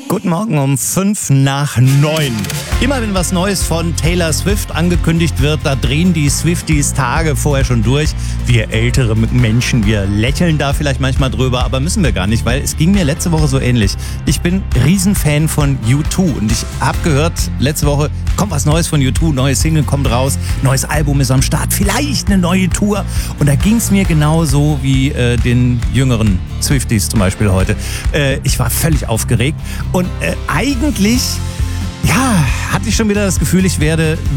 Guten Morgen um 8:55. Immer wenn was Neues von Taylor Swift angekündigt wird, da drehen die Swifties Tage vorher schon durch. Wir ältere Menschen, wir lächeln da vielleicht manchmal drüber, aber müssen wir gar nicht, weil es ging mir letzte Woche so ähnlich. Ich bin Riesenfan von U2 und ich habe gehört, letzte Woche kommt was Neues von U2, neue Single kommt raus, neues Album ist am Start, vielleicht eine neue Tour. Und da ging es mir genauso wie den jüngeren Swifties zum Beispiel heute. Ich war völlig aufgeregt und eigentlich, hatte ich schon wieder das Gefühl, ich werde